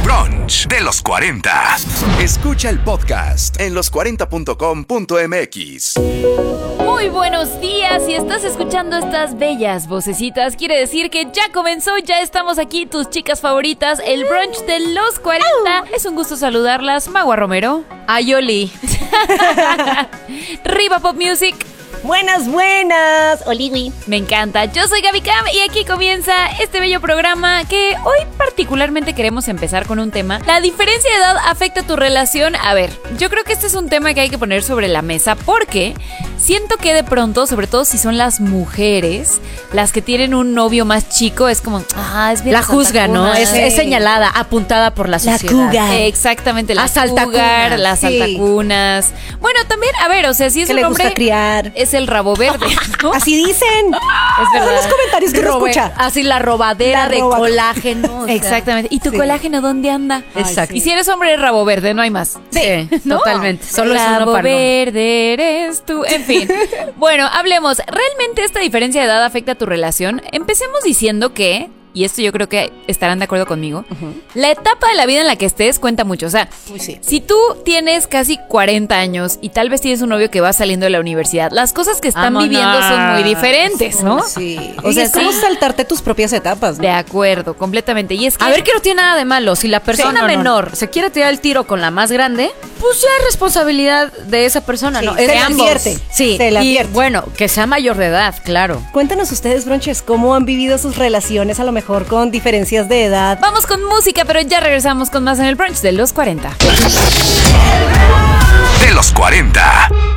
brunch de los 40. Escucha el podcast en los40.com.mx. Muy buenos días, si estás escuchando estas bellas vocecitas, quiere decir que ya comenzó, ya estamos aquí, tus chicas favoritas, el brunch de los 40. Es un gusto saludarlas, Magua Romero. Ayoli. Riva Pop Music. Buenas, Oliwi. Me encanta, yo soy Gaby Cam y aquí comienza este bello programa que hoy particularmente queremos empezar con un tema. ¿La diferencia de edad afecta tu relación? A ver, yo creo que este es un tema que hay que poner sobre la mesa porque siento que de pronto, sobre todo si son las mujeres, las que tienen un novio más chico, es como, es bien la juzga, ¿no? Es señalada, apuntada por la sociedad. La cougar. Exactamente, la Asaltacunas. cougar, las Sí. altacunas. Bueno, también, a ver, o sea, si es Que un le hombre, gusta criar. es el rabo verde, ¿no? Así dicen. Es verdad. Son los comentarios que uno escucha. Así la robadera La de roba- colágeno. o sea. Exactamente. ¿Y tu Sí. colágeno dónde anda? Exacto. Y si eres hombre, es rabo verde, no hay más. Sí, ¿No? totalmente. Solo es uno Rabo para el hombre. verde eres tú. En fin. Bueno, hablemos. ¿Realmente esta diferencia de edad afecta a tu relación? Empecemos diciendo que, y esto yo creo que estarán de acuerdo conmigo, la etapa de la vida en la que estés cuenta mucho. O sea, Uy, sí. si tú tienes casi 40 años y tal vez tienes un novio que va saliendo de la universidad, las cosas que están Vámonos. viviendo son muy diferentes, ¿no? Sí. O sea, es como sí. saltarte tus propias etapas, ¿no? De acuerdo, completamente. Y es que A ver, que no tiene nada de malo. Si la persona no, no. menor se quiere tirar el tiro con la más grande, pues ya es responsabilidad de esa persona, Sí, ¿no? se Es de le ambos. advierte. Sí, Se le y advierte. bueno, que sea mayor de edad, claro. Cuéntanos ustedes, bronches, cómo han vivido sus relaciones, a lo mejor con diferencias de edad. vamos con música, pero ya regresamos con más en el brunch de los 40. De los 40.